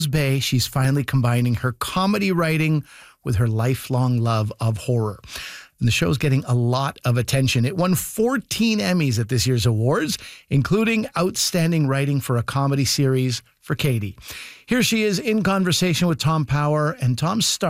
Bay, she's finally combining her comedy writing with her lifelong love of horror. And the show's getting a lot of attention. It won 14 Emmys at this year's awards, including Outstanding Writing for a Comedy Series for Katie. Here she is in conversation with Tom Power, and Tom's star